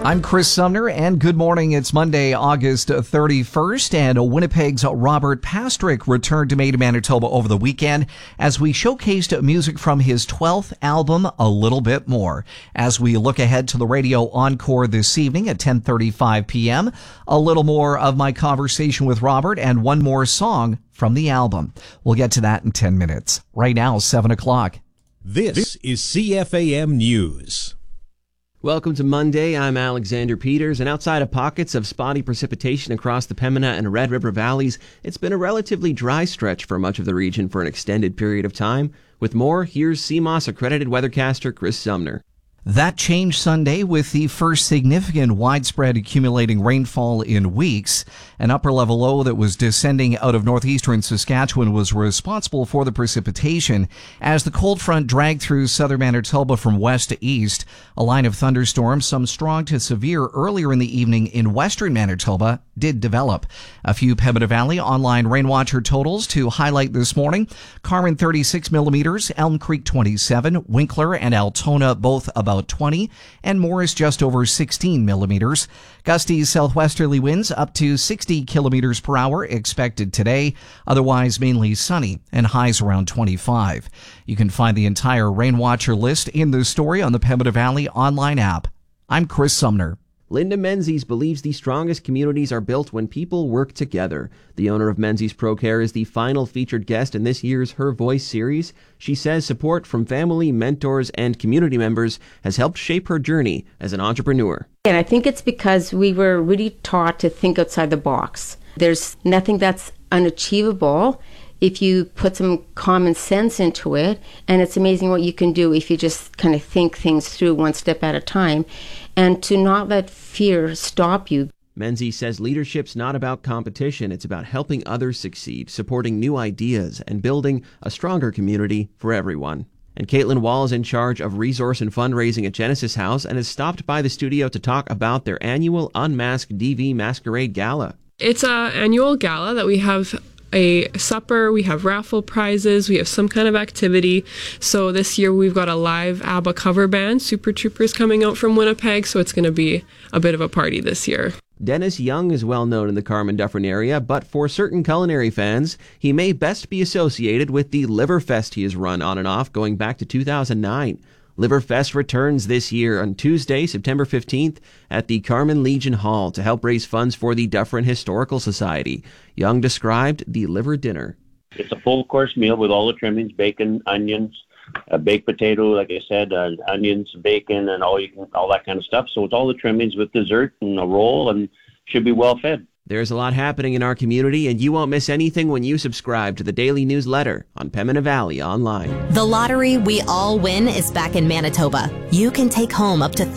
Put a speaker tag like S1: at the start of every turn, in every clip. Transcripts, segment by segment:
S1: I'm Chris Sumner, and good morning. It's Monday, August 31st, and Winnipeg's Robert Pastrick returned to Made in Manitoba over the weekend as we showcased music from his 12th album, A Little Bit More. As we look ahead to the radio encore this evening at 10:35 p.m., a little more of my conversation with Robert and one more song from the album. We'll get to that in 10 minutes. Right now, 7 o'clock.
S2: This is CFAM News.
S3: Welcome to Monday. I'm Alexander Peters, and outside of pockets of spotty precipitation across the Pembina and Red River valleys, it's been a relatively dry stretch for much of the region for an extended period of time. With more, here's CMOS accredited weathercaster Chris Sumner.
S1: That changed Sunday with the first significant widespread accumulating rainfall in weeks. An upper-level low that was descending out of northeastern Saskatchewan was responsible for the precipitation. As the cold front dragged through southern Manitoba from west to east, a line of thunderstorms, some strong to severe earlier in the evening in western Manitoba, did develop. A few Pembina Valley online rain watcher totals to highlight this morning. Carman 36 millimeters, Elm Creek 27, Winkler and Altona both about 20, and Morris just over 16 millimeters. Gusty southwesterly winds up to 60 kilometers per hour expected today. Otherwise mainly sunny and highs around 25. You can find the entire rain watcher list in the story on the Pembina Valley online app. I'm Chris Sumner.
S3: Linda Menzies believes the strongest communities are built when people work together. The owner of Menzies ProCare is the final featured guest in this year's Her Voice series. She says support from family, mentors, and community members has helped shape her journey as an entrepreneur.
S4: And I think it's because we were really taught to think outside the box. There's nothing that's unachievable if you put some common sense into it, and it's amazing what you can do if you just kind of think things through one step at a time, and to not let fear stop you.
S3: Menzies says leadership's not about competition, it's about helping others succeed, supporting new ideas, and building a stronger community for everyone. And Caitlin Wall is in charge of resource and fundraising at Genesis House and has stopped by the studio to talk about their annual Unmasked DV Masquerade Gala.
S5: It's an annual gala that we have a supper, we have raffle prizes, we have some kind of activity. So this year we've got a live ABBA cover band, Super Troopers, coming out from Winnipeg, so it's going to be a bit of a party this year.
S3: Dennis Young is well known in the Carman-Dufferin area, but for certain culinary fans, he may best be associated with the Liverfest he has run on and off going back to 2009. Liverfest returns this year on Tuesday, September 15th at the Carman Legion Hall to help raise funds for the Dufferin Historical Society. Young described the liver dinner.
S6: It's a full-course meal with all the trimmings, bacon, onions, baked potato, like I said, onions, bacon, and all that kind of stuff. So it's all the trimmings with dessert and a roll, and should be well fed.
S3: There's a lot happening in our community, and you won't miss anything when you subscribe to the daily newsletter on Pembina Valley Online.
S7: The lottery we all win is back in Manitoba. You can take home up to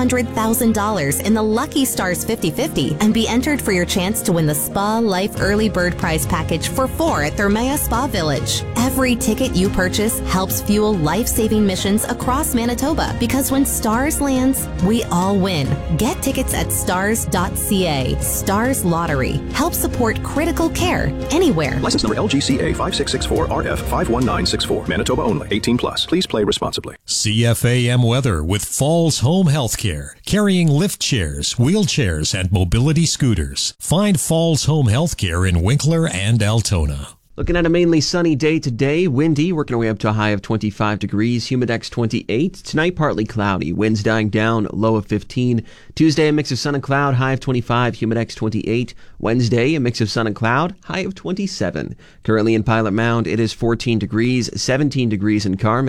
S7: $300,000 in the Lucky Stars 50/50 and be entered for your chance to win the Spa Life Early Bird Prize Package for 4 at Thermea Spa Village. Every ticket you purchase helps fuel life-saving missions across Manitoba, because when Stars lands, we all win. Get tickets at stars.ca. Stars Lottery. Help support critical care anywhere.
S8: License number LGCA 5664RF 51964. Manitoba only. 18 plus. Please play responsibly.
S2: CFAM weather with Falls Home Healthcare, carrying lift chairs, wheelchairs, and mobility scooters. Find Falls Home Healthcare in Winkler and Altona.
S3: Looking at a mainly sunny day today, windy, working our way up to a high of 25 degrees, humidex 28. Tonight, partly cloudy, winds dying down, low of 15. Tuesday, a mix of sun and cloud, high of 25, humidex 28. Wednesday, a mix of sun and cloud, high of 27. Currently in Pilot Mound, it is 14 degrees, 17 degrees in Carman.